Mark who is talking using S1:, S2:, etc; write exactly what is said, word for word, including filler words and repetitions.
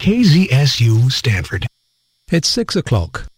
S1: K Z S U Stanford.
S2: It's six o'clock.